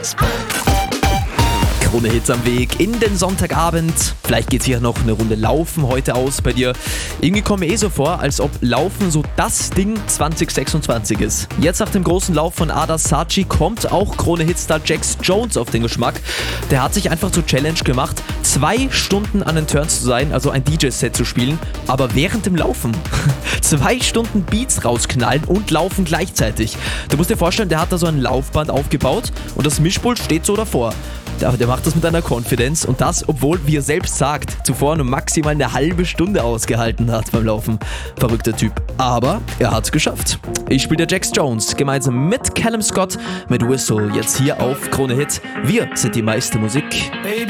Krone Hits am Weg in den Sonntagabend. Vielleicht geht's hier noch eine Runde Laufen heute aus bei dir. Irgendwie kommt mir so vor, als ob Laufen so das Ding 2026 ist. Jetzt nach dem großen Lauf von Ada Saatchi kommt auch Krone Hitstar Jax Jones auf den Geschmack. Der hat sich einfach zur Challenge gemacht, 2 Stunden an den Turns zu sein, also ein DJ-Set zu spielen, aber während dem Laufen. 2 Stunden Beats rausknallen und laufen gleichzeitig. Du musst dir vorstellen, der hat da so ein Laufband aufgebaut und das Mischpult steht so davor. Der macht das mit einer Confidence und das, obwohl, wie er selbst sagt, zuvor nur maximal eine halbe Stunde ausgehalten hat beim Laufen. Verrückter Typ. Aber er hat's geschafft. Ich spiele der Jax Jones gemeinsam mit Callum Scott mit Whistle jetzt hier auf Krone Hit. Wir sind die meiste Musik. Baby,